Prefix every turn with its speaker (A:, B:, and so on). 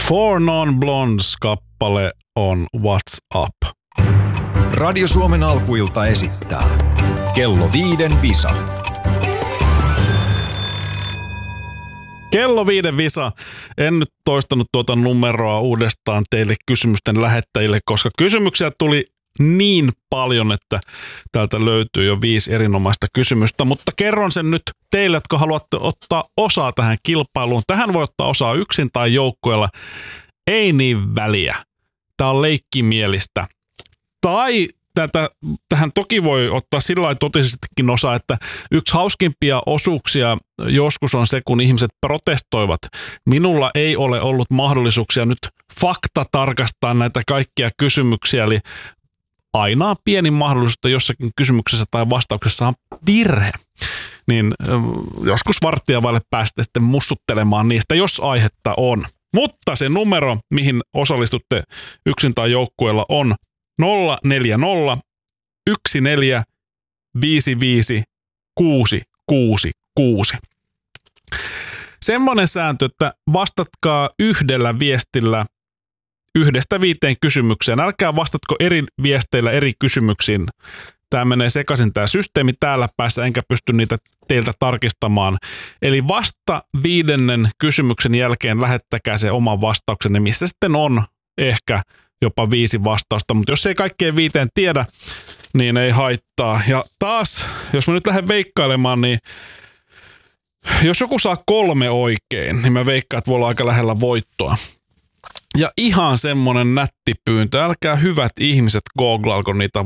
A: Four Non-Blondes-kappale on What's Up.
B: Radio Suomen alkuilta esittää Kello 5 visa.
A: Kello 5 visa. En nyt toistanut tuota numeroa uudestaan teille kysymysten lähettäjille, koska kysymyksiä tuli niin paljon, että täältä löytyy jo 5 erinomaista kysymystä, mutta kerron sen nyt teille, jotka haluatte ottaa osaa tähän kilpailuun. Tähän voi ottaa osaa yksin tai joukkueella. Ei niin väliä. Tämä on leikkimielistä. Tai tähän toki voi ottaa sillä lailla totisestikin osaa, että yksi hauskimpia osuuksia joskus on se, kun ihmiset protestoivat. Minulla ei ole ollut mahdollisuuksia nyt fakta tarkastaa näitä kaikkia kysymyksiä, eli aina on pieni mahdollisuus, että jossakin kysymyksessä tai vastauksessa on virhe. Niin joskus varttia vaille päästä sitten mussuttelemaan niistä, jos aihetta on. Mutta se numero, mihin osallistutte yksin tai joukkueella, on 040 14 55 666. Semmoinen sääntö, että vastatkaa yhdellä viestillä 1-5 kysymykseen. Älkää vastatko eri viesteillä eri kysymyksiin. Tämä menee sekaisin tämä systeemi täällä päässä, enkä pysty niitä teiltä tarkistamaan. Eli vasta 5. kysymyksen jälkeen lähettäkää se oma vastauksenne, missä sitten on ehkä jopa 5 vastausta. Mutta jos ei kaikkeen 5 tiedä, niin ei haittaa. Ja taas, jos mä nyt lähden veikkailemaan, niin jos joku saa 3 oikein, niin mä veikkaan, että voi olla aika lähellä voittoa. Ja ihan semmonen nätti pyyntö. Älkää hyvät ihmiset googlailko niitä